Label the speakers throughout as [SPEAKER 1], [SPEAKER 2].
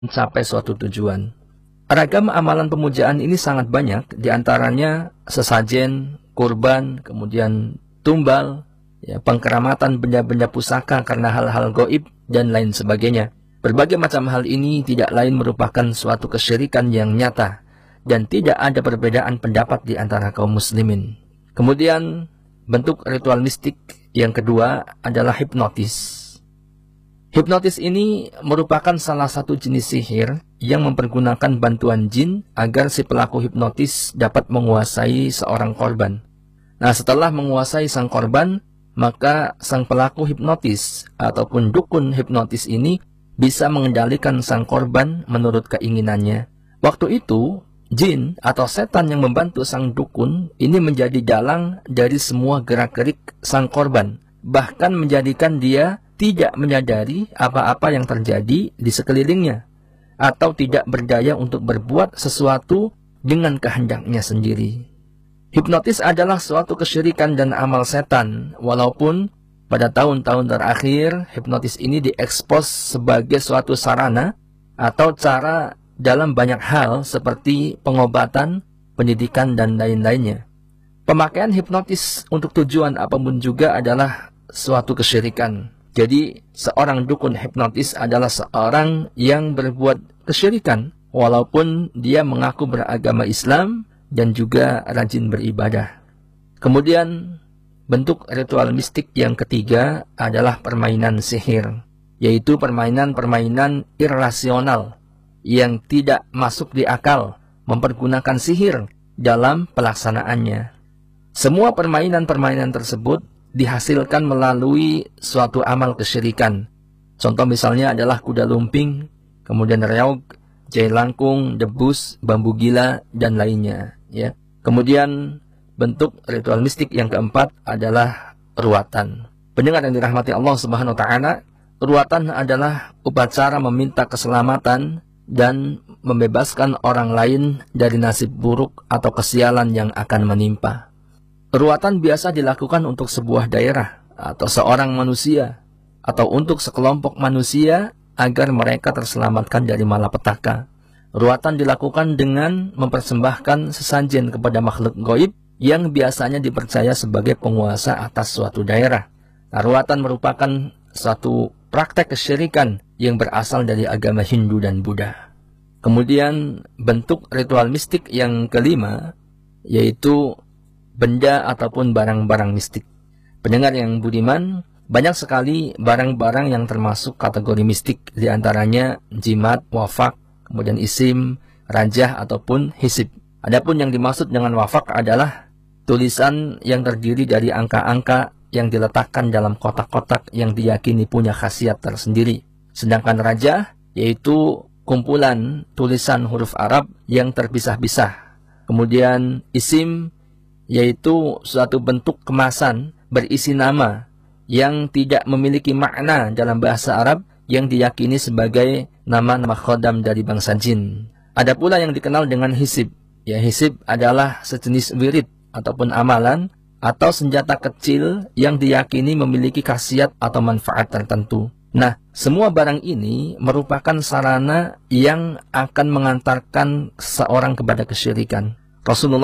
[SPEAKER 1] mencapai suatu tujuan. Ragam amalan pemujaan ini sangat banyak, diantaranya sesajen, kurban, kemudian tumbal, pengkeramatan benda-benda pusaka karena hal-hal gaib, dan lain sebagainya. Berbagai macam hal ini tidak lain merupakan suatu kesyirikan yang nyata, dan tidak ada perbedaan pendapat di antara kaum muslimin. Kemudian, bentuk ritual mistik yang kedua adalah hipnotis. Hipnotis ini merupakan salah satu jenis sihir yang mempergunakan bantuan jin agar si pelaku hipnotis dapat menguasai seorang korban. Nah, setelah menguasai sang korban, maka sang pelaku hipnotis ataupun dukun hipnotis ini bisa mengendalikan sang korban menurut keinginannya. Waktu itu, jin atau setan yang membantu sang dukun ini menjadi dalang dari semua gerak-gerik sang korban, bahkan menjadikan dia tidak menyadari apa-apa yang terjadi di sekelilingnya, atau tidak berdaya untuk berbuat sesuatu dengan kehendaknya sendiri. Hipnotis adalah suatu kesyirikan dan amal setan, walaupun pada tahun-tahun terakhir, hipnotis ini diekspos sebagai suatu sarana atau cara dalam banyak hal seperti pengobatan, pendidikan, dan lain-lainnya. Pemakaian hipnotis untuk tujuan apapun juga adalah suatu kesyirikan. Jadi, seorang dukun hipnotis adalah seorang yang berbuat kesyirikan, walaupun dia mengaku beragama Islam dan juga rajin beribadah. Kemudian, bentuk ritual mistik yang ketiga adalah permainan sihir, yaitu permainan-permainan irrasional yang tidak masuk di akal, mempergunakan sihir dalam pelaksanaannya. Semua permainan-permainan tersebut dihasilkan melalui suatu amal kesyirikan. Contoh misalnya adalah kuda lumping, kemudian reog, jailangkung, debus, bambu gila, dan lainnya. Kemudian bentuk ritual mistik yang keempat adalah ruatan. Pendengar yang dirahmati Allah Subhanahu wa Ta'ala, ruatan adalah upacara meminta keselamatan dan membebaskan orang lain dari nasib buruk atau kesialan yang akan menimpa. Ruatan biasa dilakukan untuk sebuah daerah atau seorang manusia atau untuk sekelompok manusia agar mereka terselamatkan dari malapetaka. Ruatan dilakukan dengan mempersembahkan sesajen kepada makhluk gaib yang biasanya dipercaya sebagai penguasa atas suatu daerah. Nah, ruatan merupakan suatu praktek kesyirikan yang berasal dari agama Hindu dan Buddha. Kemudian bentuk ritual mistik yang kelima yaitu benda ataupun barang-barang mistik. Pendengar yang budiman, banyak sekali barang-barang yang termasuk kategori mistik, diantaranya jimat, wafak, kemudian isim, rajah ataupun hisib. Adapun yang dimaksud dengan wafak adalah tulisan yang terdiri dari angka-angka yang diletakkan dalam kotak-kotak yang diyakini punya khasiat tersendiri. Sedangkan rajah yaitu kumpulan tulisan huruf Arab yang terpisah-pisah. Kemudian isim yaitu suatu bentuk kemasan berisi nama yang tidak memiliki makna dalam bahasa Arab yang diyakini sebagai nama-nama khodam dari bangsa jin. Ada pula yang dikenal dengan hisib. Hisib adalah sejenis wirid ataupun amalan atau senjata kecil yang diyakini memiliki khasiat atau manfaat tertentu. Nah, semua barang ini merupakan sarana yang akan mengantarkan seorang kepada kesyirikan. Rasulullah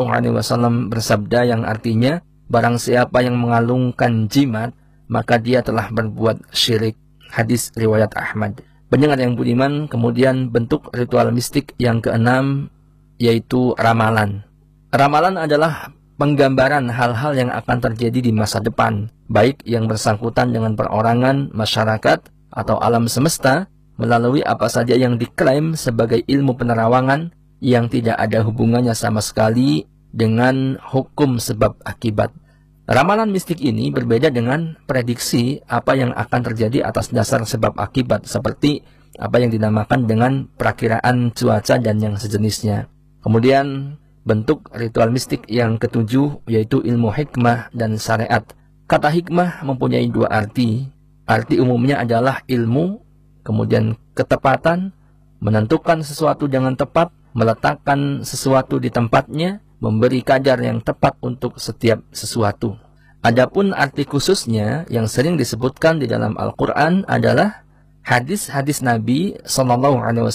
[SPEAKER 1] SAW bersabda yang artinya, barang siapa yang mengalungkan jimat, maka dia telah berbuat syirik. Hadis riwayat Ahmad. Pendengar yang budiman, kemudian bentuk ritual mistik yang keenam, yaitu ramalan. Ramalan adalah penggambaran hal-hal yang akan terjadi di masa depan, baik yang bersangkutan dengan perorangan, masyarakat, atau alam semesta, melalui apa saja yang diklaim sebagai ilmu penerawangan, yang tidak ada hubungannya sama sekali dengan hukum sebab akibat. Ramalan mistik ini berbeda dengan prediksi apa yang akan terjadi atas dasar sebab akibat, seperti apa yang dinamakan dengan perakiraan cuaca dan yang sejenisnya. Kemudian bentuk ritual mistik yang ketujuh yaitu ilmu hikmah dan syariat. Kata hikmah mempunyai dua arti. Arti umumnya adalah ilmu, kemudian ketepatan, menentukan sesuatu dengan tepat, meletakkan sesuatu di tempatnya, memberi kadar yang tepat untuk setiap sesuatu. Adapun arti khususnya yang sering disebutkan di dalam Al-Quran adalah hadis-hadis Nabi SAW